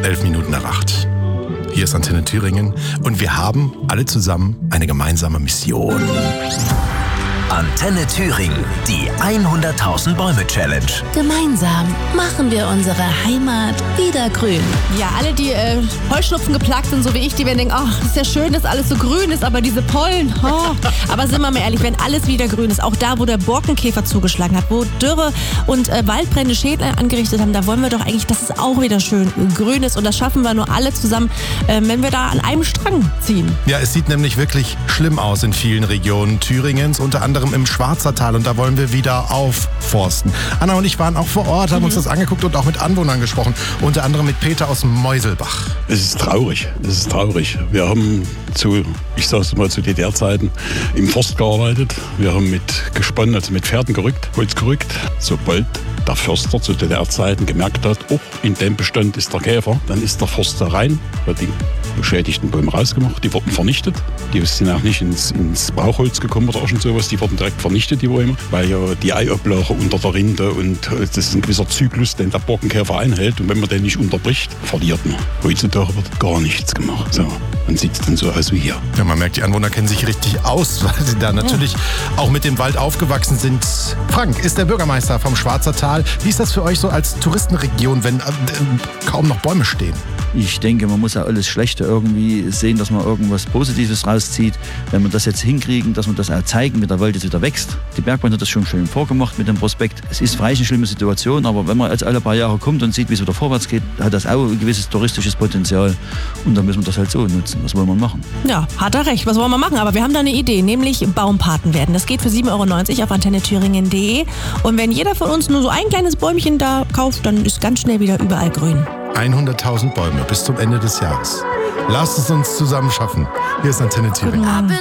11 Minuten nach 8. Hier ist Antenne Thüringen und wir haben alle zusammen eine gemeinsame Mission. Antenne Thüringen, die 100.000 Bäume Challenge. Gemeinsam machen wir unsere Heimat wieder grün. Ja, alle, die Heuschnupfen geplagt sind, so wie ich, die werden denken, ach, ist ja schön, dass alles so grün ist, aber diese Pollen, oh. Aber sind wir mal ehrlich, wenn alles wieder grün ist, auch da, wo der Borkenkäfer zugeschlagen hat, wo Dürre und Waldbrände Schäden angerichtet haben, da wollen wir doch eigentlich, dass es auch wieder schön grün ist und das schaffen wir nur alle zusammen, wenn wir da an einem Strang ziehen. Ja, es sieht nämlich wirklich schlimm aus in vielen Regionen Thüringens, unter anderem im Schwarzertal und da wollen wir wieder aufforsten. Anna und ich waren auch vor Ort, haben uns das angeguckt und auch mit Anwohnern gesprochen, unter anderem mit Peter aus Meuselbach. Es ist traurig, Wir haben ich sag's mal, zu DDR-Zeiten im Forst gearbeitet. Wir haben mit Gespann, also mit Pferden Holz gerückt. Sobald der Förster zu DDR-Zeiten gemerkt hat, oh, in dem Bestand ist der Käfer, dann ist der Forster rein, hat die beschädigten Bäume rausgemacht, die wurden vernichtet. Die sind auch nicht ins Brauchholz gekommen oder irgend sowas, die wurden direkt vernichtet, die Bäume, weil ja die Eiablage unter der Rinde und das ist ein gewisser Zyklus, den der Borkenkäfer einhält und wenn man den nicht unterbricht, verliert man. Heutzutage wird gar nichts gemacht. So, man sieht es dann so aus wie hier. Ja, man merkt, die Anwohner kennen sich richtig aus, weil sie da natürlich auch mit dem Wald aufgewachsen sind. Frank ist der Bürgermeister vom Schwarzertal. Wie ist das für euch so als Touristenregion, wenn kaum noch Bäume stehen? Ich denke, man muss ja alles Schlechte irgendwie sehen, dass man irgendwas Positives rauszieht. Wenn wir das jetzt hinkriegen, dass wir das auch zeigen, wie der Wald jetzt wieder wächst. Die Bergbahn hat das schon schön vorgemacht mit dem Prospekt. Es ist freilich eine schlimme Situation, aber wenn man jetzt alle paar Jahre kommt und sieht, wie es wieder vorwärts geht, hat das auch ein gewisses touristisches Potenzial. Und dann müssen wir das halt so nutzen. Was wollen wir machen? Ja, hat er recht. Was wollen wir machen? Aber wir haben da eine Idee, nämlich Baumpaten werden. Das geht für 7,90 € auf antennethüringen.de. Und wenn jeder von uns nur so ein kleines Bäumchen da kauft, dann ist ganz schnell wieder überall grün. 100.000 Bäume bis zum Ende des Jahres. Lasst es uns zusammen schaffen. Hier ist Antenne Thüringen.